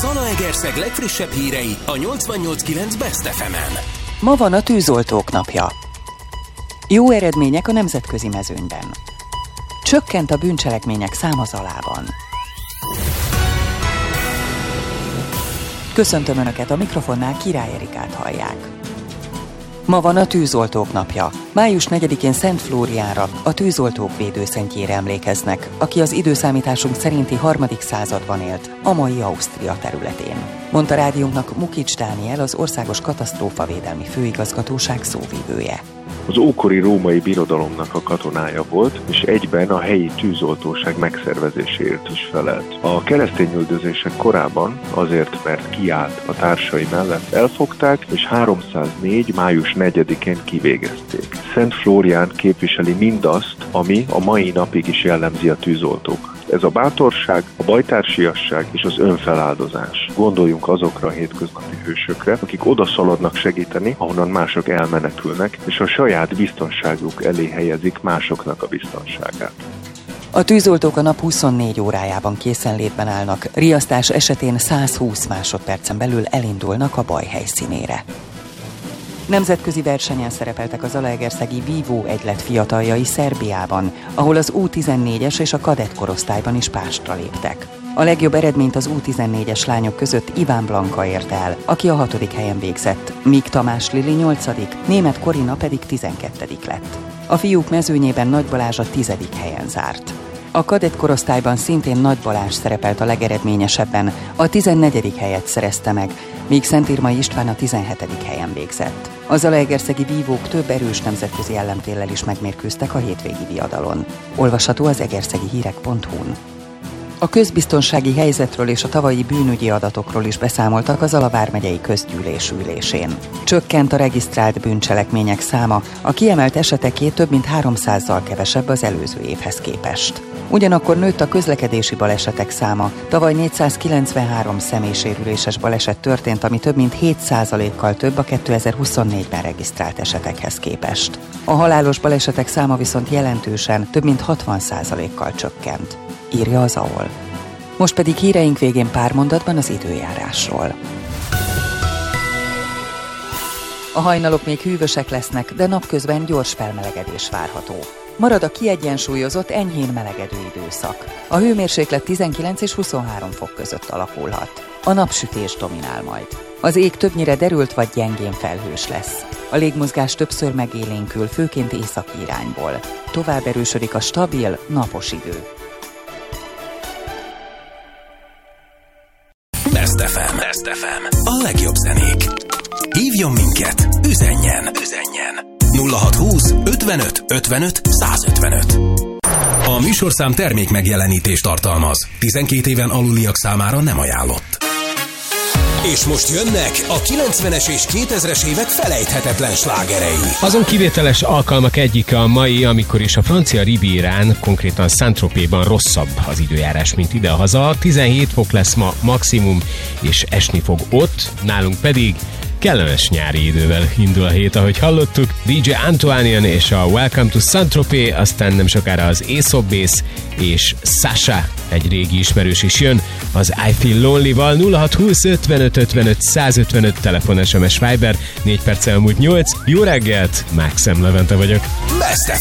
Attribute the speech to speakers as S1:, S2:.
S1: Zalaegerszeg legfrissebb hírei a 88.9 Best FM-en.
S2: Ma van a tűzoltók napja. Jó eredmények a nemzetközi mezőnyben. Csökkent a bűncselekmények száma Zalában. Köszöntöm Önöket, a mikrofonnál Király Erikát hallják. Ma van a tűzoltók napja. Május 4-én Szent Flóriánra, a tűzoltók védőszentjére emlékeznek, aki az időszámításunk szerinti 3. században élt, a mai Ausztria területén. Mondta rádiónknak Mukics Dániel, az Országos Katasztrófavédelmi Főigazgatóság szóvivője.
S3: Az ókori római birodalomnak a katonája volt, és egyben a helyi tűzoltóság megszervezéséért is felelt. A keresztényüldözések korában, azért mert kiállt a társai mellett, elfogták, és 304. május 4-én kivégezték. Szent Flórián képviseli mindazt, ami a mai napig is jellemzi a tűzoltók. Ez a bátorság, a bajtársiasság és az önfeláldozás. Gondoljunk azokra a hétköznapi hősökre, akik odaszaladnak segíteni, ahonnan mások elmenekülnek, és a saját biztonságuk elé helyezik másoknak a biztonságát.
S2: A tűzoltók a nap 24 órájában készenlétben állnak, riasztás esetén 120 másodpercen belül elindulnak a baj helyszínére. Nemzetközi versenyen szerepeltek a zalaegerszegi Vívó egylet fiataljai Szerbiában, ahol az U14-es és a kadett korosztályban is pástra léptek. A legjobb eredményt az U14-es lányok között Iván Blanka ért el, aki a 6. helyen végzett, míg Tamás Lili 8., Németh Korina pedig 12. lett. A fiúk mezőnyében Nagy Balázs a 10. helyen zárt. A kadett korosztályban szintén Nagy Balázs szerepelt a legeredményesebben, a 14. helyet szerezte meg, míg Szentírmai István a 17. helyen végzett. A zalaegerszegi vívók több erős nemzetközi ellentéllel is megmérkőztek a hétvégi viadalon. Olvasható az egerszegihírek.hu-n. A közbiztonsági helyzetről és a tavalyi bűnügyi adatokról is beszámoltak a Zala vármegyei közgyűlés ülésén. Csökkent a regisztrált bűncselekmények száma, a kiemelt eseteké több mint 300-zal kevesebb az előző évhez képest. Ugyanakkor nőtt a közlekedési balesetek száma. Tavaly 493 személysérüléses baleset történt, ami több mint 7%-kal több a 2024-ben regisztrált esetekhez képest. A halálos balesetek száma viszont jelentősen, több mint 60%-kal csökkent, írja az AOL. Most pedig híreink végén pár mondatban az időjárásról. A hajnalok még hűvösek lesznek, de napközben gyors felmelegedés várható. Marad a kiegyensúlyozott, enyhén melegedő időszak. A hőmérséklet 19 és 23 fok között alakulhat. A napsütés dominál majd. Az ég többnyire derült vagy gyengén felhős lesz. A légmozgás többször megélénkül, főként északi irányból. Tovább erősödik a stabil, napos idő.
S1: Best FM. A legjobb zenék. Hívjon minket, üzenjen. 0620 55 55 155. A műsorszám termék megjelenítést tartalmaz. 12 éven aluliak számára nem ajánlott. És most jönnek a 90-es és 2000-es évek felejthetetlen slágerei.
S4: Azon kivételes alkalmak egyike a mai, amikor is a francia Rivierán, konkrétan Saint-Tropezban rosszabb az időjárás, mint idehaza. 17 fok lesz ma maximum, és esni fog ott, nálunk pedig kellemes nyári idővel indul a hét, ahogy hallottuk. DJ Antoine és a Welcome to Saint-Tropez, aztán nem sokára az Aesop Base és Sasha, egy régi ismerős is jön, az I Feel Lonely-val. 0620 55 55 155 telefon, SMS, Viber, 4 perccel múlt 8. Jó reggelt, Mákszem Levente vagyok.
S1: Best